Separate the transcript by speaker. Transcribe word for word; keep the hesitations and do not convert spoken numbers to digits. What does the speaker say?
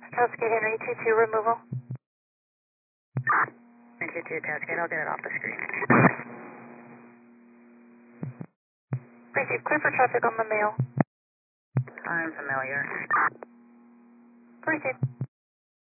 Speaker 1: Tascade Henry two two removal.
Speaker 2: two two Tascade, I'll get it off the screen.
Speaker 1: Received, clear for traffic on the mail.
Speaker 2: I'm familiar.
Speaker 1: Received.